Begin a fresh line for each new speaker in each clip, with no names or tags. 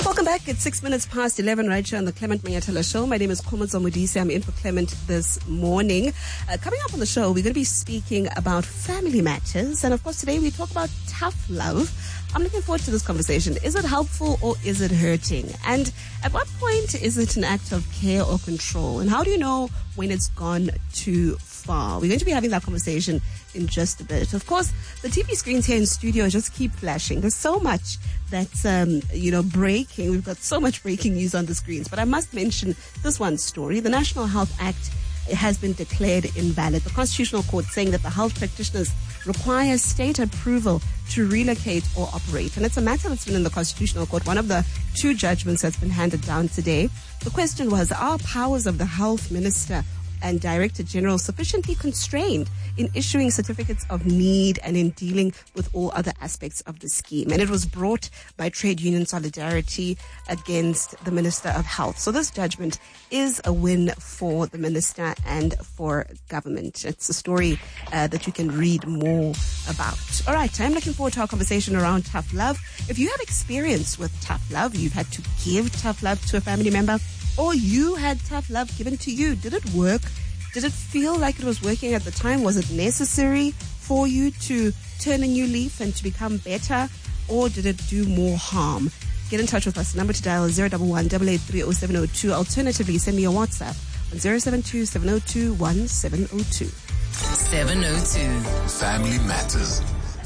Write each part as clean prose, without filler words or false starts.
Welcome back. It's 6 minutes past 11 right here on the Clement Mayatala Show. My name is Khomotso Modise. I'm in for Clement this morning. Coming up on the show, we're going to be speaking about family matters. And of course, today we talk about tough love. I'm looking forward to this conversation. Is it helpful or is it hurting? And at what point is it an act of care or control? And how do you know when it's gone too far? We're going to be having that conversation in just a bit. Of course, the TV screens here in studio just keep flashing. There's so much that's, breaking. We've got so much breaking news on the screens. But I must mention this one story. The National Health Act has been declared invalid. The Constitutional Court saying that the health practitioners require state approval to relocate or operate. And it's a matter that's been in the Constitutional Court, one of the two judgments that's been handed down today. The question was, are powers of the health minister and Director General sufficiently constrained in issuing certificates of need and in dealing with all other aspects of the scheme? And it was brought by Trade Union Solidarity against the Minister of Health. So this judgment is a win for the Minister and for government. It's a story that you can read more about. All right, I'm looking forward to our conversation around tough love. If you have experience with tough love, you've had to give tough love to a family member, or you had tough love given to you. Did it work? Did it feel like it was working at the time? Was it necessary for you to turn a new leaf and to become better? Or did it do more harm? Get in touch with us. The number to dial is 011-883-0702. Alternatively, send me a WhatsApp on 072-702-1702.
702. Family Matters.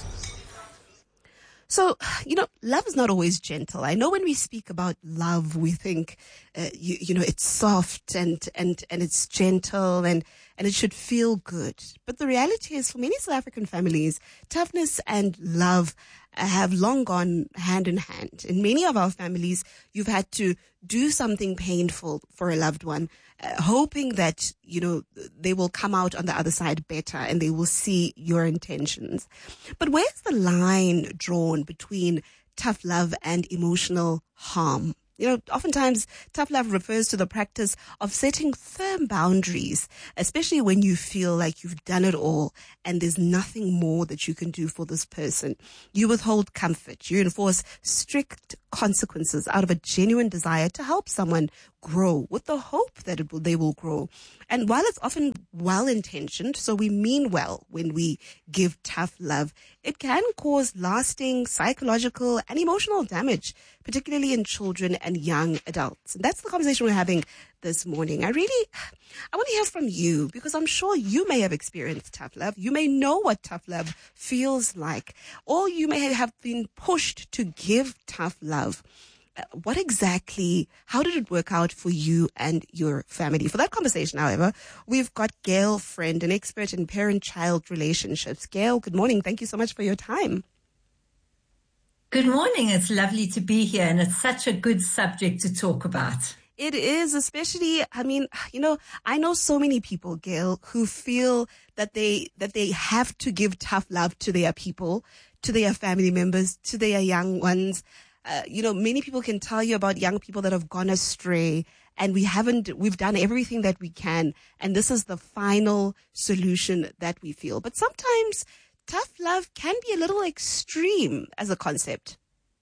So, love is not always gentle. I know when we speak about love, we think, it's soft and it's gentle and it should feel good. But the reality is, for many South African families, toughness and love have long gone hand in hand. In many of our families, you've had to do something painful for a loved one, hoping that, they will come out on the other side better and they will see your intentions. But where's the line drawn between tough love and emotional harm? Oftentimes tough love refers to the practice of setting firm boundaries, especially when you feel like you've done it all and there's nothing more that you can do for this person. You withhold comfort. You enforce strict consequences out of a genuine desire to help someone grow with the hope that they will grow. And while it's often well-intentioned, so we mean well when we give tough love, it can cause lasting psychological and emotional damage, particularly in children and young adults. And that's the conversation we're having this morning. I want to hear from you, because I'm sure you may have experienced tough love. You may know what tough love feels like, or you may have been pushed to give tough love. How did it work out for you and your family? For that conversation, however, we've got Gail Friend, an expert in parent-child relationships. Gail, good morning. Thank you so much for your time.
Good morning. It's lovely to be here, and it's such a good subject to talk about.
It is, especially, I know so many people, Gail, who feel that they have to give tough love to their people, to their family members, to their young ones. Many people can tell you about young people that have gone astray, and we've done everything that we can, and this is the final solution that we feel. But sometimes tough love can be a little extreme as a concept.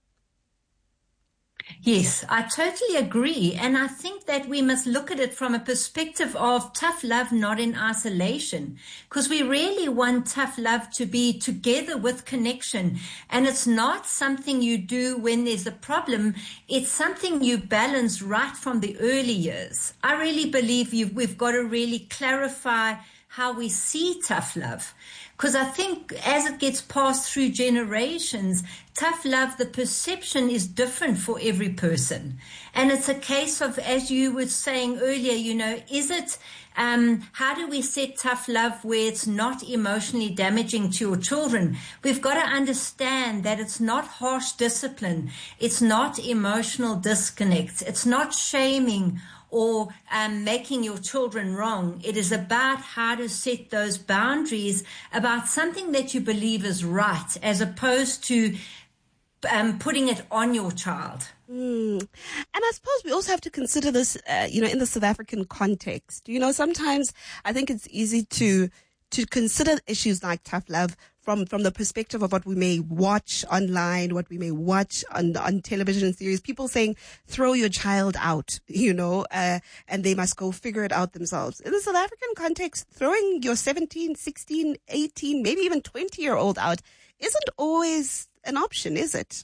Yes, I totally agree. And I think that we must look at it from a perspective of tough love, not in isolation, because we really want tough love to be together with connection. And it's not something you do when there's a problem. It's something you balance right from the early years. I really believe we've got to really clarify how we see tough love. Because I think as it gets passed through generations, tough love, the perception is different for every person. And it's a case of, as you were saying earlier, is it, how do we set tough love where it's not emotionally damaging to your children? We've got to understand that it's not harsh discipline. It's not emotional disconnect. It's not shaming or making your children wrong. It is about how to set those boundaries about something that you believe is right, as opposed to putting it on your child.
And I suppose we also have to consider this, in the South African context. Sometimes I think it's easy to consider issues like tough love from the perspective of what we may watch online, what we may watch on television series, people saying, throw your child out, and they must go figure it out themselves. In the South African context, throwing your 17, 16, 18, maybe even 20-year-old out isn't always an option, is it?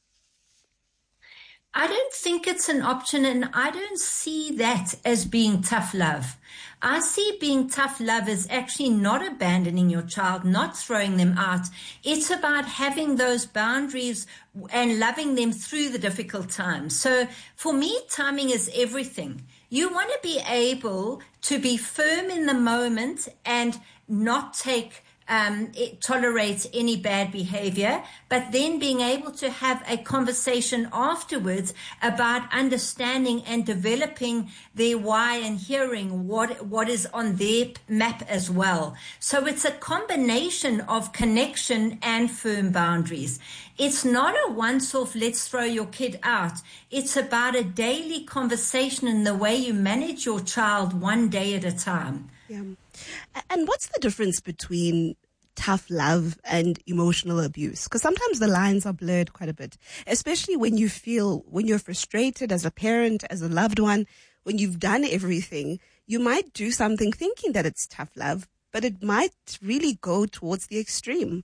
I don't think it's an option, and I don't see that as being tough love. I see being tough love as actually not abandoning your child, not throwing them out. It's about having those boundaries and loving them through the difficult times. So for me, timing is everything. You want to be able to be firm in the moment and not tolerate any bad behavior, but then being able to have a conversation afterwards about understanding and developing their why and hearing what is on their map as well. So it's a combination of connection and firm boundaries. It's not a once-off, let's throw your kid out. It's about a daily conversation in the way you manage your child one day at a time.
Yeah. And what's the difference between tough love and emotional abuse? Because sometimes the lines are blurred quite a bit, especially when you're frustrated as a parent, as a loved one, when you've done everything, you might do something thinking that it's tough love, but it might really go towards the extreme.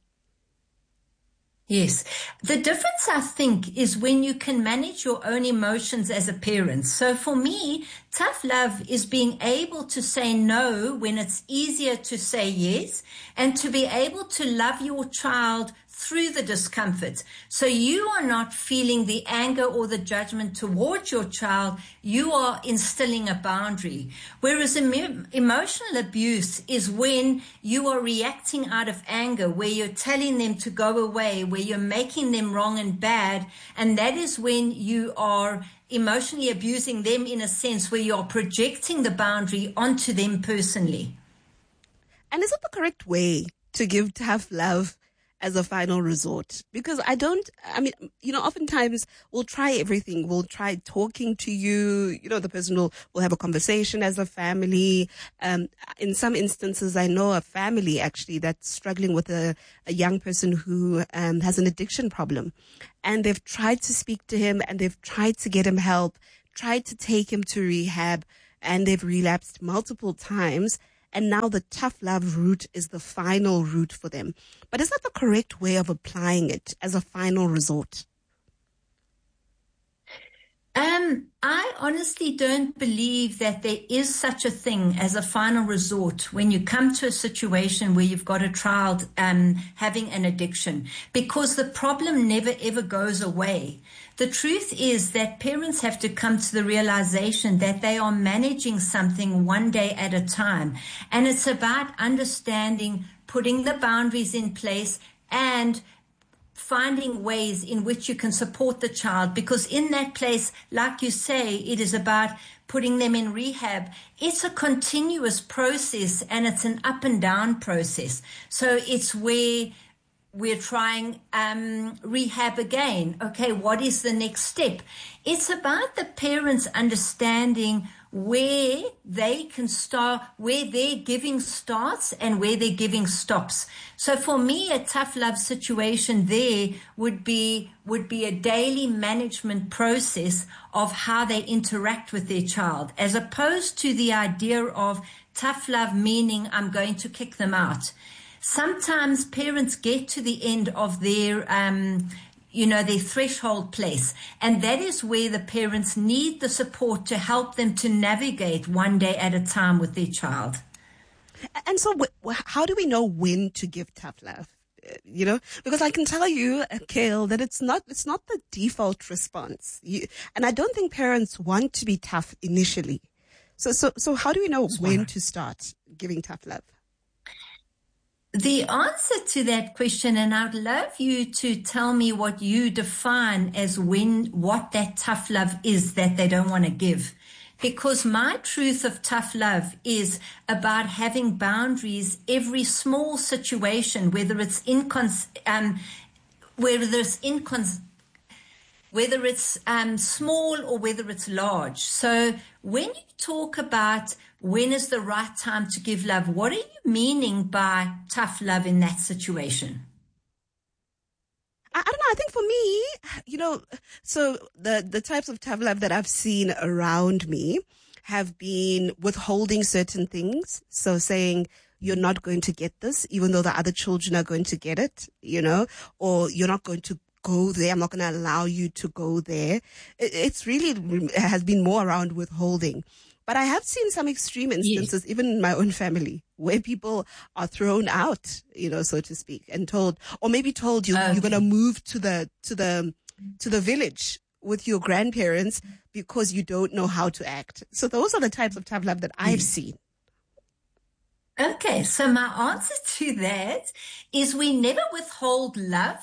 Yes. The difference, I think, is when you can manage your own emotions as a parent. So for me, tough love is being able to say no when it's easier to say yes, and to be able to love your child through the discomfort. So you are not feeling the anger or the judgment towards your child. You are instilling a boundary. Whereas emotional abuse is when you are reacting out of anger, where you're telling them to go away, where you're making them wrong and bad. And that is when you are emotionally abusing them, in a sense where you're projecting the boundary onto them personally.
And is it the correct way to give tough love as a final resort? Because oftentimes we'll try everything. We'll try talking to you, the person will have a conversation as a family. In some instances, I know a family actually that's struggling with a young person who has an addiction problem. And they've tried to speak to him, and they've tried to get him help, tried to take him to rehab, and they've relapsed multiple times. And now the tough love route is the final route for them. But is that the correct way of applying it as a final resort?
I honestly don't believe that there is such a thing as a final resort when you come to a situation where you've got a child having an addiction, because the problem never ever goes away. The truth is that parents have to come to the realization that they are managing something one day at a time. And it's about understanding, putting the boundaries in place, and finding ways in which you can support the child, because in that place, like you say, it is about putting them in rehab. It's a continuous process, and it's an up and down process. So it's where we're trying rehab again. Okay, what is the next step? It's about the parents understanding where they can start, where their giving starts and where their giving stops. So for me, a tough love situation there would be a daily management process of how they interact with their child, as opposed to the idea of tough love meaning I'm going to kick them out. Sometimes parents get to the end of their their threshold place. And that is where the parents need the support to help them to navigate one day at a time with their child.
And so how do we know when to give tough love? Because I can tell you, Kale, that it's not the default response. And I don't think parents want to be tough initially. So how do we know when to start giving tough love?
The answer to that question, and I'd love you to tell me what you define as what that tough love is that they don't want to give. Because my truth of tough love is about having boundaries every small situation, whether it's whether it's small or whether it's large. So when you talk about when is the right time to give love, what are you meaning by tough love in that situation?
I don't know. I think for me, so the types of tough love that I've seen around me have been withholding certain things. So saying, you're not going to get this, even though the other children are going to get it, or you're not going to go there. I'm not going to allow you to go there. It's really has been more around withholding. But I have seen some extreme instances, even in my own family, where people are thrown out, so to speak, and told, or maybe told you're going to move to the village with your grandparents because you don't know how to act. So those are the types of tough love that I've seen.
Okay, so my answer to that is we never withhold love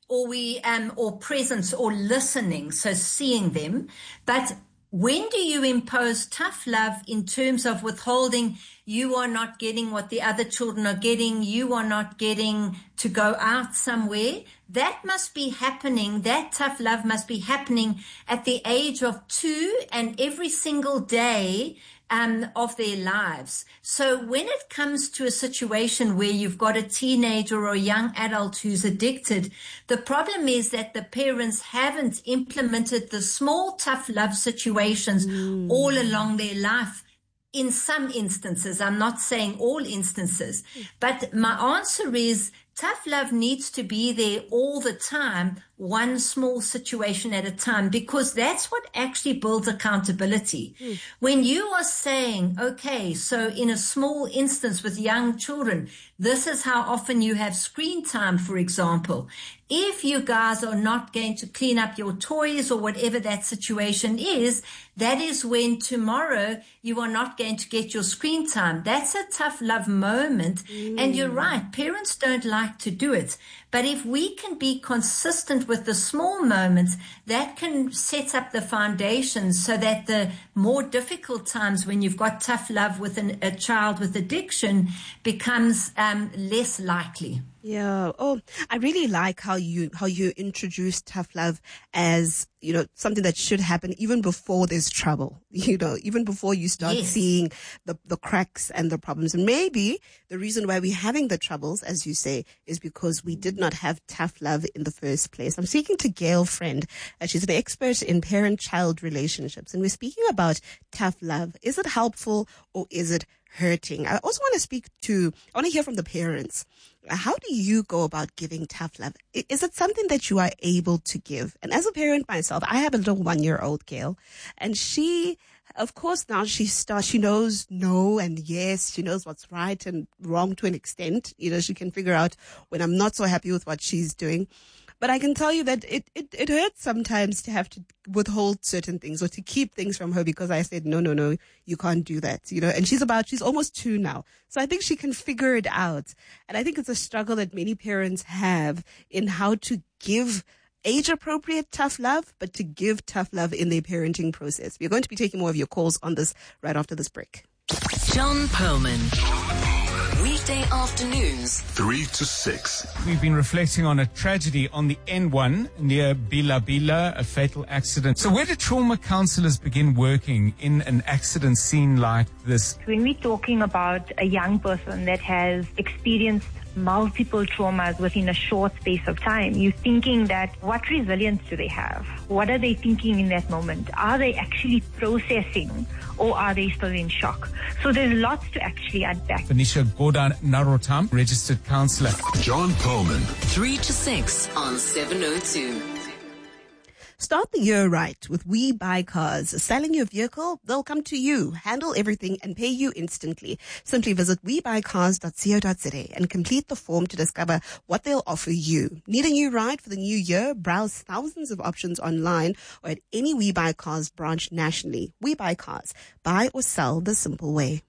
or presence or listening, so seeing them, but when do you impose tough love in terms of withholding? You are not getting what the other children are getting. You are not getting to go out somewhere. That must be happening. That tough love must be happening at the age of 2 and every single day of their lives. So when it comes to a situation where you've got a teenager or a young adult who's addicted, the problem is that the parents haven't implemented the small tough love situations all along their life. In some instances, I'm not saying all instances, but my answer is tough love needs to be there all the time, one small situation at a time, because that's what actually builds accountability. When you are saying, okay, so in a small instance with young children, this is how often you have screen time, for example. If you guys are not going to clean up your toys or whatever that situation is, that is when tomorrow you are not going to get your screen time. That's a tough love moment. And you're right, parents don't like to do it. But if we can be consistent with the small moments, that can set up the foundation so that the more difficult times when you've got tough love with a child with addiction becomes less likely.
Yeah. Oh, I really like how you introduce tough love as, something that should happen even before there's trouble, even before you start seeing the cracks and the problems. And maybe the reason why we're having the troubles, as you say, is because we did not have tough love in the first place. I'm speaking to Gail Friend. She's an expert in parent-child relationships. And we're speaking about tough love. Is it helpful or is it hurting? I also want to hear from the parents. How do you go about giving tough love? Is it something that you are able to give? And as a parent myself, I have a little 1-year-old Gail, and she, of course, now she knows no and yes. She knows what's right and wrong to an extent. She can figure out when I'm not so happy with what she's doing. But I can tell you that it hurts sometimes to have to withhold certain things or to keep things from her because I said, no, you can't do that, and she's almost 2 now. So I think she can figure it out. And I think it's a struggle that many parents have in how to give age-appropriate tough love, but to give tough love in their parenting process. We're going to be taking more of your calls on this right after this break.
John Perlman. Weekday afternoons, 3 to 6.
We've been reflecting on a tragedy on the N1 near Bila, a fatal accident. So where do trauma counselors begin working in an accident scene like this?
When we're talking about a young person that has experienced multiple traumas within a short space of time, you're thinking that what resilience do they have? What are they thinking in that moment? Are they actually processing or are they still in shock? So there's lots to actually unpack.
Venetia Gordon Narotam, registered counsellor.
John Perlman. 3 to 6 on 702.
Start the year right with We Buy Cars. Selling your vehicle, they'll come to you, handle everything and pay you instantly. Simply visit webuycars.co.za and complete the form to discover what they'll offer you. Need a new ride for the new year? Browse thousands of options online or at any We Buy Cars branch nationally. We Buy Cars. Buy or sell the simple way.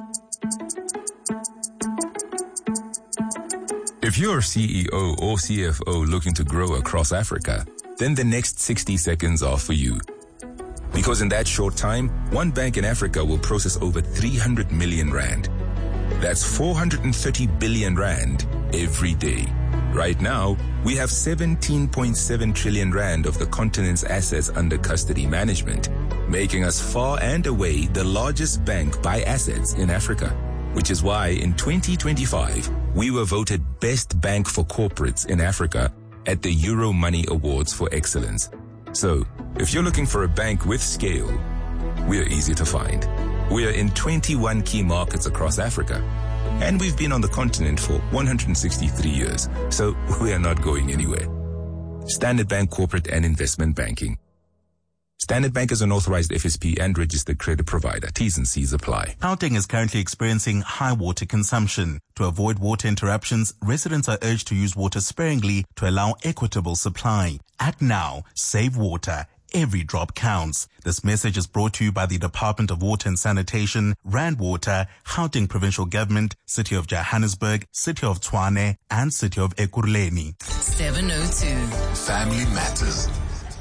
If you're CEO or CFO looking to grow across Africa, then the next 60 seconds are for you. Because in that short time, one bank in Africa will process over 300 million rand. That's 430 billion rand every day. Right now, we have 17.7 trillion rand of the continent's assets under custody management, making us far and away the largest bank by assets in Africa. Which is why in 2025, we were voted Best Bank for Corporates in Africa at the Euro Money Awards for Excellence. So, if you're looking for a bank with scale, we're easy to find. We're in 21 key markets across Africa. And we've been on the continent for 163 years, so we are not going anywhere. Standard Bank Corporate and Investment Banking. Standard Bank is an authorized FSP and registered credit provider. T's and C's apply.
Gauteng is currently experiencing high water consumption. To avoid water interruptions, residents are urged to use water sparingly to allow equitable supply. Act now. Save water. Every drop counts. This message is brought to you by the Department of Water and Sanitation, Rand Water, Gauteng Provincial Government, City of Johannesburg, City of Tshwane, and City of Ekurhuleni.
702.
Family Matters.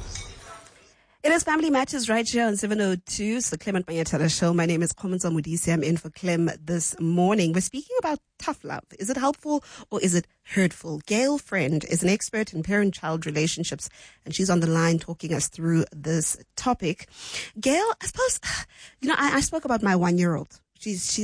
It is Family Matters right here on 702. It's the Clement Manyatela Show. My name is Komunzo Modise. I'm in for Clem this morning. We're speaking about tough love. Is it helpful or is it hurtful? Gail Friend is an expert in parent-child relationships, and she's on the line talking us through this topic. Gail, I suppose, I spoke about my 1-year-old. She's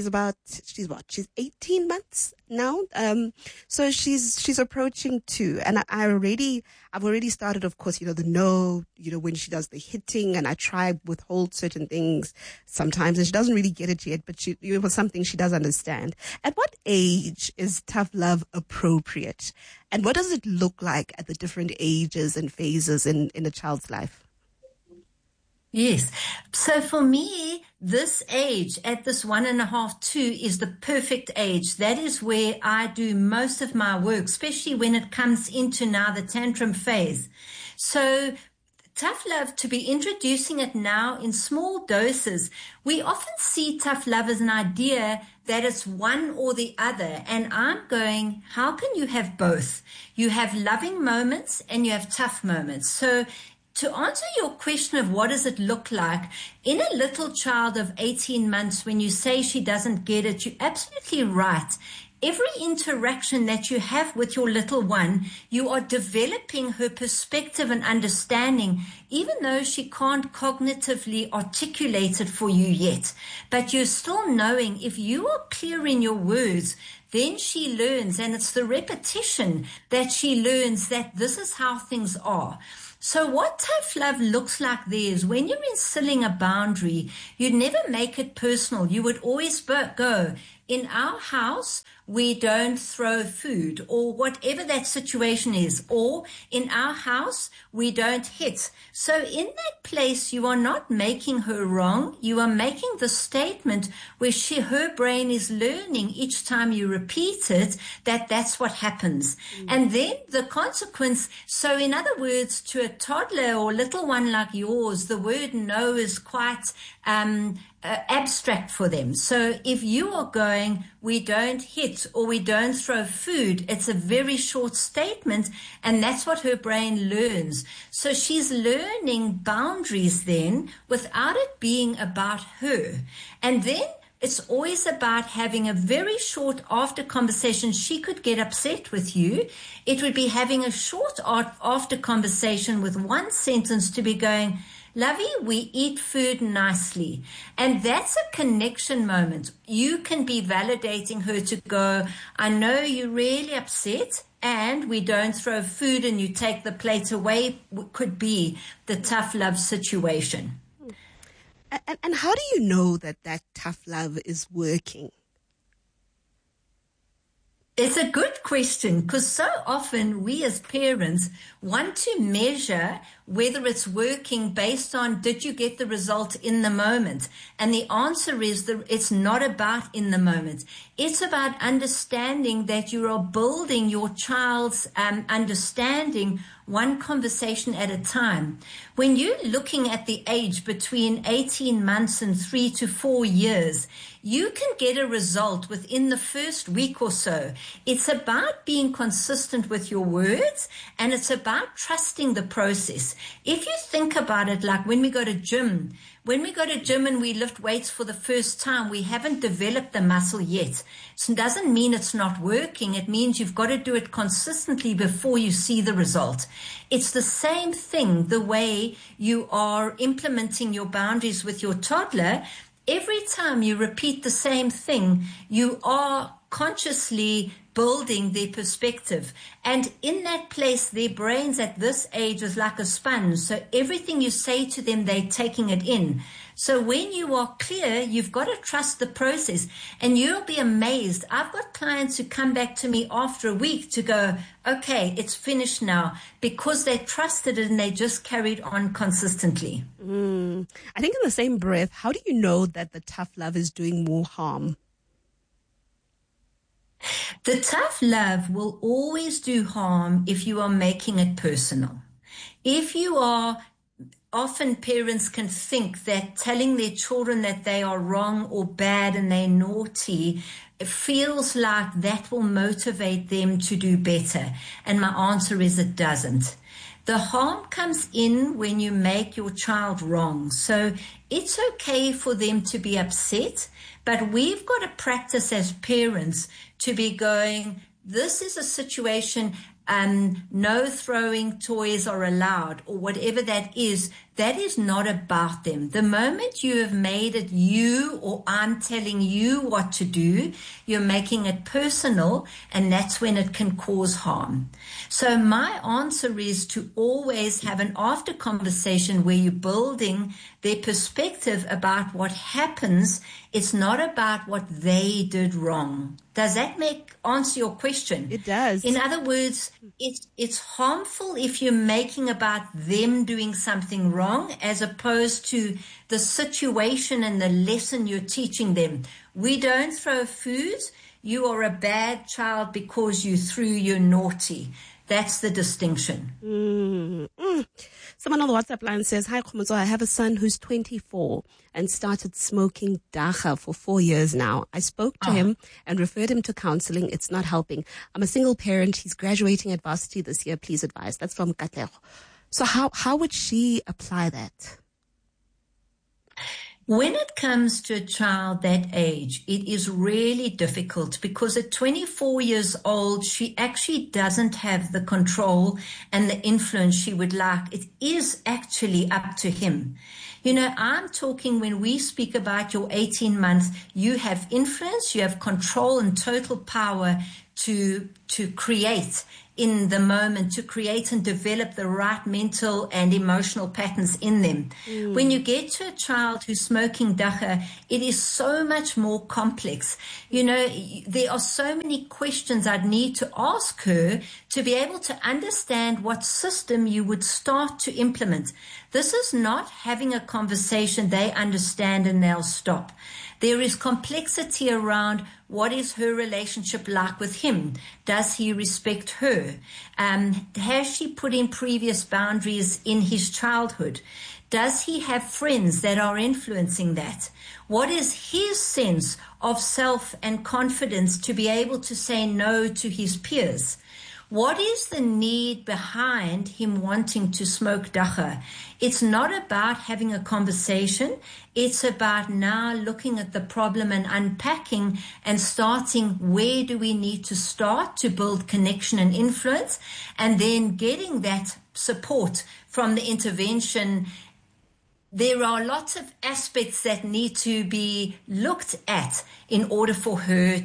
18 months now. So she's approaching 2, and I've already started, of course, when she does the hitting, and I try withhold certain things sometimes, and she doesn't really get it yet, but it was something she does understand. At what age is tough love appropriate? And what does it look like at the different ages and phases in a child's life?
Yes. So for me, this age at this 1.5, 2 is the perfect age. That is where I do most of my work, especially when it comes into now the tantrum phase. So tough love, to be introducing it now in small doses. We often see tough love as an idea that it's one or the other. And I'm going, how can you have both? You have loving moments and you have tough moments. So to answer your question of what does it look like, in a little child of 18 months, when you say she doesn't get it, you're absolutely right. Every interaction that you have with your little one, you are developing her perspective and understanding, even though she can't cognitively articulate it for you yet. But you're still knowing, if you are clear in your words, then she learns, and it's the repetition that she learns that this is how things are. So what tough love looks like there is when you're instilling a boundary, you'd never make it personal. You would always go, in our house, we don't throw food, or whatever that situation is, or in our house, we don't hit. So in that place, you are not making her wrong. You are making the statement where her brain is learning each time you repeat it, that's what happens. And then the consequence, so in other words, to a toddler or little one like yours, the word no is quite abstract for them. So if you are going, we don't hit or we don't throw food, it's a very short statement, and that's what her brain learns. So she's learning boundaries then without it being about her. And then it's always about having a very short after conversation. She could get upset with you. It would be having a short after conversation with one sentence to be going, Lovey, we eat food nicely. And that's a connection moment. You can be validating her to go, I know you're really upset and we don't throw food and you take the plate away, could be the tough love situation.
And how do you know that tough love is working?
It's a good question, because so often we as parents want to measure whether it's working based on, did you get the result in the moment? And the answer is that it's not about in the moment. It's about understanding that you are building your child's understanding one conversation at a time. When you're looking at the age between 18 months and 3 to 4 years, you can get a result within the first week or so. It's about being consistent with your words, and it's about trusting the process. If you think about it, like when we go to gym, When we go to gym and we lift weights for the first time, we haven't developed the muscle yet. So it doesn't mean it's not working. It means you've got to do it consistently before you see the result. It's the same thing the way you are implementing your boundaries with your toddler. Every time you repeat the same thing, you are consciously building their perspective. And in that place, their brains at this age is like a sponge. So everything you say to them, they're taking it in. So when you are clear, you've got to trust the process. And you'll be amazed. I've got clients who come back to me after a week to go, okay, it's finished now, because they trusted it and they just carried on consistently.
I think in the same breath, how do you know that the tough love is doing more harm?
The tough love will always do harm if you are making it personal. If you are, often parents can think that telling their children that they are wrong or bad and they're naughty, it feels like that will motivate them to do better. And my answer is it doesn't. The harm comes in when you make your child wrong. So it's okay for them to be upset, but we've got to practice as parents to be going, this is a situation, no throwing toys are allowed, or whatever that is not about them. The moment you have made it you, or I'm telling you what to do, you're making it personal, and that's when it can cause harm. So my answer is to always have an after conversation where you're building their perspective about what happens. It's not about what they did wrong. Does that answer your question?
It does.
In other words, it's harmful if you're making about them doing something wrong as opposed to the situation and the lesson you're teaching them. We don't throw food. You are a bad child because you threw, you're naughty. That's the distinction.
Someone on the WhatsApp line says, hi, Khomotso, I have a son who's 24 and started smoking dagga for 4 years now. I spoke to him and referred him to counseling. It's not helping. I'm a single parent. He's graduating at varsity this year. Please advise. That's from Katlego. So how would she apply that?
When it comes to a child that age, it is really difficult because at 24 years old, she actually doesn't have the control and the influence she would like. It is actually up to him. You know, I'm talking when we speak about your 18 months, you have influence, you have control and total power to create in the moment, to create and develop the right mental and emotional patterns in them. When you get to a child who's smoking dagga, it is so much more complex. You know, there are so many questions I'd need to ask her to be able to understand what system you would start to implement. This is not having a conversation they understand and they'll stop. There is complexity around what is her relationship like with him. Does he respect her? Has she put in previous boundaries in his childhood? Does he have friends that are influencing that? What is his sense of self and confidence to be able to say no to his peers? What is the need behind him wanting to smoke dagga? It's not about having a conversation. It's about now looking at the problem and unpacking and starting where do we need to start to build connection and influence, and then getting that support from the intervention. There are lots of aspects that need to be looked at in order for her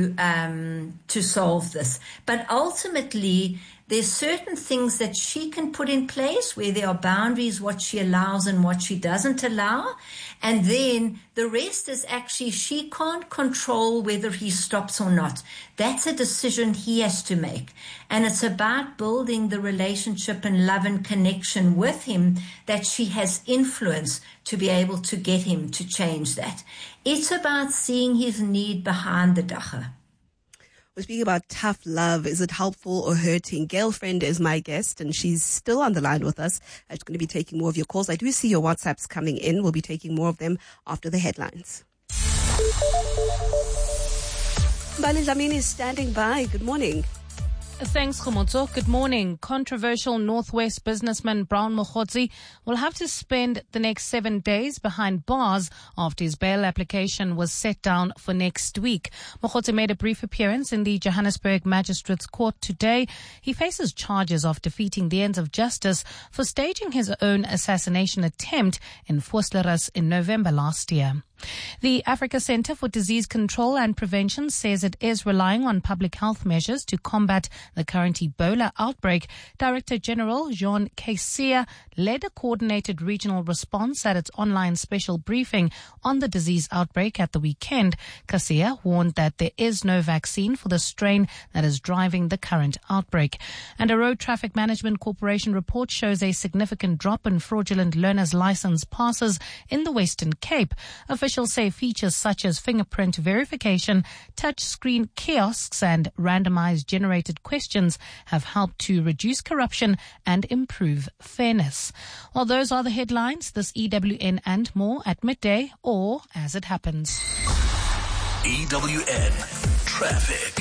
to solve this. But ultimately, there's certain things that she can put in place where there are boundaries, what she allows and what she doesn't allow. And then the rest is actually she can't control whether he stops or not. That's a decision he has to make. And it's about building the relationship and love and connection with him that she has influence to be able to get him to change that. It's about seeing his need behind the dagga.
We're speaking about tough love. Is it helpful or hurting? Girlfriend is my guest, and she's still on the line with us. I'm going to be taking more of your calls. I do see your WhatsApps coming in. We'll be taking more of them after the headlines. Mbali Dlamini is standing by. Good morning.
Thanks, Khomotso. Good morning. Controversial Northwest businessman Brown Mokgotsi will have to spend the next 7 days behind bars after his bail application was set down for next week. Mokgotsi made a brief appearance in the Johannesburg Magistrates Court today. He faces charges of defeating the ends of justice for staging his own assassination attempt in Vosloorus in November last year. The Africa Centre for Disease Control and Prevention says it is relying on public health measures to combat the current Ebola outbreak. Director General Jean Kaseya led a coordinated regional response at its online special briefing on the disease outbreak at the weekend. Kaseya warned that there is no vaccine for the strain that is driving the current outbreak. And a Road Traffic Management Corporation report shows a significant drop in fraudulent learner's license passes in the Western Cape. Officials say features such as fingerprint verification, touch screen kiosks and randomized generated questions have helped to reduce corruption and improve fairness. Well, those are the headlines. This EWN and more at midday or as it happens.
EWN Traffic.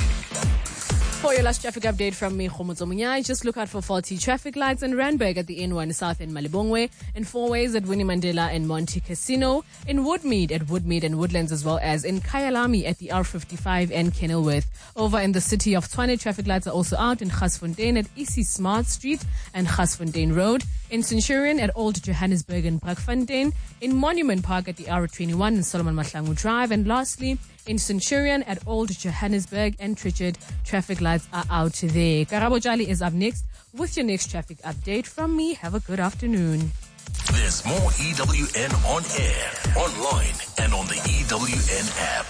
For your last traffic update from me, Khomotso Munyai, just look out for faulty traffic lights in Randburg at the N1 South in Malibongwe, in Four Ways at Winnie Mandela and Monte Casino, in Woodmead at Woodmead and Woodlands, as well as in Kyalami at the R55 and Kenilworth. Over in the city of Tshwane, traffic lights are also out in Garsfontein at EC Smart Street and Garsfontein Road, in Centurion at Old Johannesburg and Brakfontein, in Monument Park at the R21 and Solomon Mahlangu Drive, and lastly, in Centurion at Old Johannesburg and Trichard, traffic lights are out there. Karabo Jali is up next with your next traffic update from me. Have a good afternoon.
There's more EWN on air, online, and on the EWN app.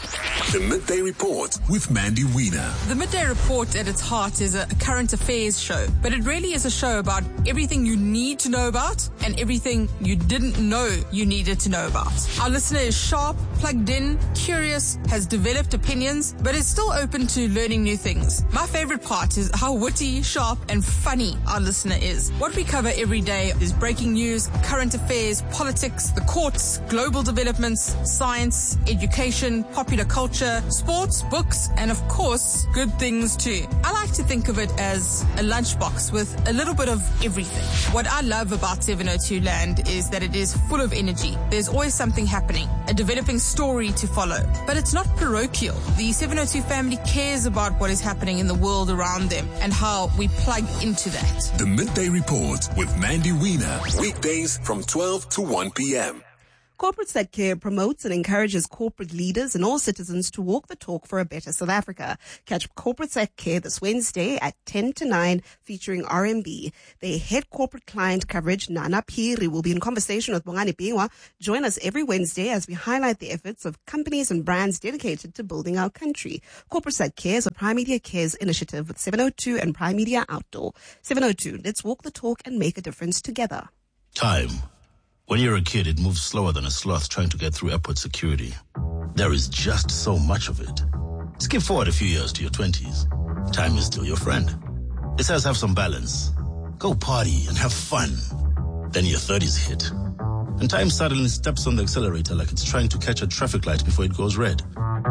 The Midday Report with Mandy Wiener.
The Midday Report at its heart is a current affairs show, but it really is a show about everything you need to know about and everything you didn't know you needed to know about. Our listener is sharp, plugged in, curious, has developed opinions, but is still open to learning new things. My favorite part is how witty, sharp, and funny our listener is. What we cover every day is breaking news, current affairs, politics, the courts, global developments, science, education, popular culture, sports, books, and of course, good things too. I like to think of it as a lunchbox with a little bit of everything. What I love about 702 Land is that it is full of energy. There's always something happening, a developing story to follow. But it's not parochial. The 702 family cares about what is happening in the world around them and how we plug into that.
The Midday Report with Mandy Wiener. Weekdays from 12 to 1 p.m.
Corporate Sec Care promotes and encourages corporate leaders and all citizens to walk the talk for a better South Africa. Catch Corporate Sec Care this Wednesday at 10 to 9 featuring RMB. Their head corporate client coverage, Nana Phiri, will be in conversation with Bongani Bingwa. Join us every Wednesday as we highlight the efforts of companies and brands dedicated to building our country. Corporate Sec Care is a Prime Media Cares initiative with 702 and Prime Media Outdoor. 702, let's walk the talk and make a difference together.
Time. When you're a kid, it moves slower than a sloth trying to get through airport security. There is just so much of it. Skip forward a few years to your 20s. Time is still your friend. It says have some balance. Go party and have fun. Then your 30s hit. And time suddenly steps on the accelerator like it's trying to catch a traffic light before it goes red.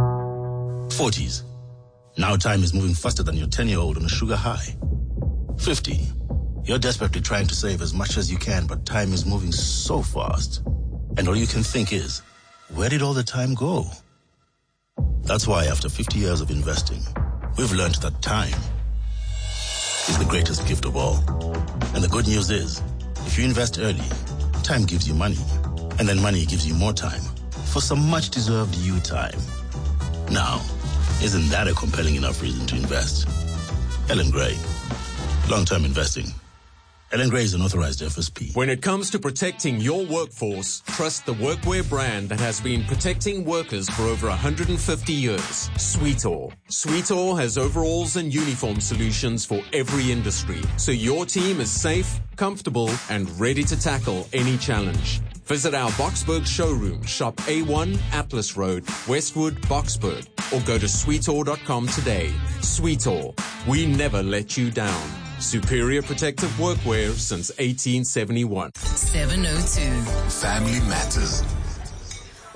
40s. Now time is moving faster than your 10-year-old on a sugar high. 50. You're desperately trying to save as much as you can, but time is moving so fast. And all you can think is, where did all the time go? That's why after 50 years of investing, we've learned that time is the greatest gift of all. And the good news is, if you invest early, time gives you money. And then money gives you more time for some much-deserved you time. Now, isn't that a compelling enough reason to invest? Ellen Gray, long-term investing. Ellen Gray is an authorized FSP.
When it comes to protecting your workforce, trust the workwear brand that has been protecting workers for over 150 years. Sweetall. Sweetall has overalls and uniform solutions for every industry, so your team is safe, comfortable, and ready to tackle any challenge. Visit our Boksburg showroom, shop A1 Atlas Road, Westwood, Boksburg, or go to sweetall.com today. Sweetall. We never let you down. Superior protective workwear since 1871.
702.
Family Matters.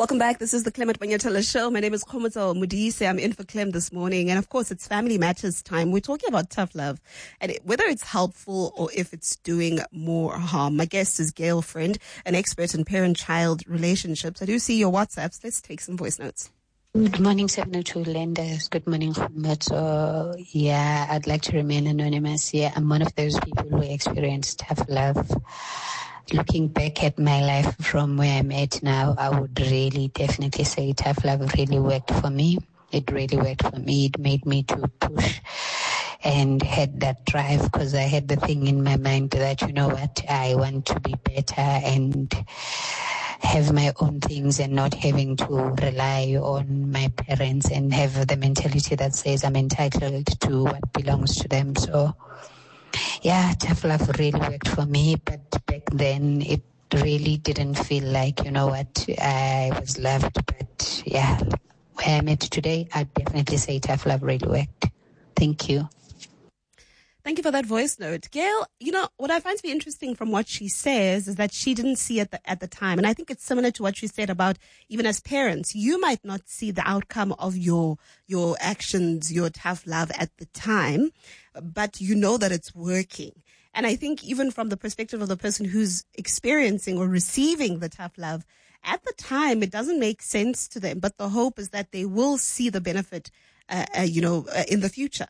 Welcome back. This is the Clement Manyatela Show. My name is Khomotso Modise. I'm in for Clem this morning. And of course, it's Family Matters time. We're talking about tough love and whether it's helpful or if it's doing more harm. My guest is Gail Friend, an expert in parent-child relationships. I do see your WhatsApps. Let's take some voice notes.
Good morning, 702 Lenders. Good morning, Khomotso. Yeah, I'd like to remain anonymous. Yeah, I'm one of those people who experienced tough love. Looking back at my life from where I'm at now, I would really definitely say tough love really worked for me. It really worked for me. It made me to push and had that drive because I had the thing in my mind that, you know what, I want to be better and have my own things and not having to rely on my parents and have the mentality that says I'm entitled to what belongs to them. So, yeah, tough love really worked for me, but back then it really didn't feel like, you know what, I was loved. But yeah, where I'm at today, I'd definitely say tough love really worked. Thank you.
Thank you for that voice note. Gail, you know, what I find to be interesting from what she says is that she didn't see it at the time. And I think it's similar to what she said about even as parents, you might not see the outcome of your actions, your tough love at the time, but you know that it's working. And I think even from the perspective of the person who's experiencing or receiving the tough love, at the time, it doesn't make sense to them. But the hope is that they will see the benefit, in the future.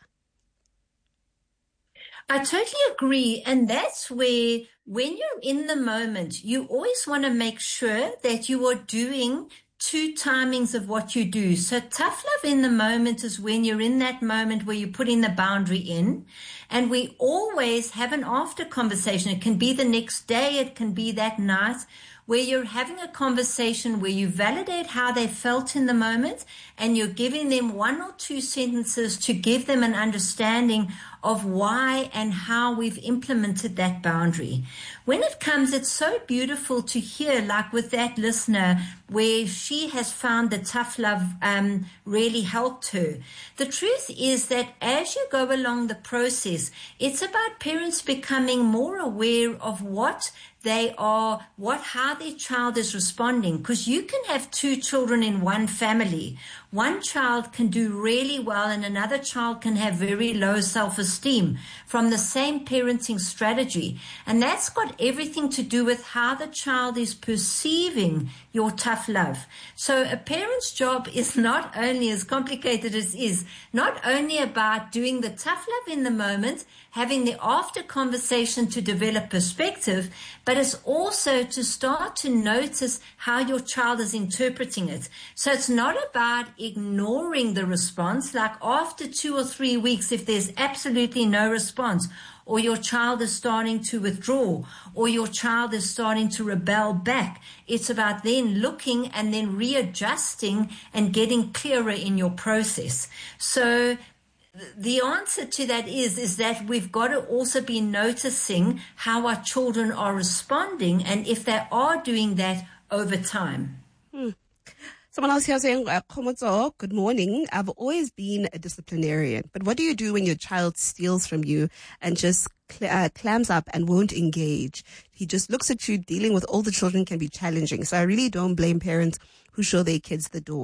I totally agree. And that's where, when you're in the moment, you always want to make sure that you are doing two timings of what you do. So tough love in the moment is when you're in that moment where you're putting the boundary in. And we always have an after conversation. It can be the next day. It can be that night, where you're having a conversation where you validate how they felt in the moment and you're giving them one or two sentences to give them an understanding of why and how we've implemented that boundary. When it comes, it's so beautiful to hear, like with that listener, where she has found the tough love really helped her. The truth is that as you go along the process, it's about parents becoming more aware of what they are, how their child is responding. Because you can have two children in one family. One child can do really well and another child can have very low self-esteem from the same parenting strategy. And that's got everything to do with how the child is perceiving your tough love. So a parent's job is not only, as complicated as it is, not only about doing the tough love in the moment, having the after conversation to develop perspective, but it's also to start to notice how your child is interpreting it. So it's not about ignoring the response, like after 2 or 3 weeks, if there's absolutely no response, or your child is starting to withdraw, or your child is starting to rebel back. It's about then looking and then readjusting and getting clearer in your process. So the answer to that is that we've got to also be noticing how our children are responding and if they are doing that over time.
Someone else here saying, Khomotso, good morning. I've always been a disciplinarian, but what do you do when your child steals from you and just clams up and won't engage? He just looks at you. Dealing with all the children can be challenging. So I really don't blame parents who show their kids the door.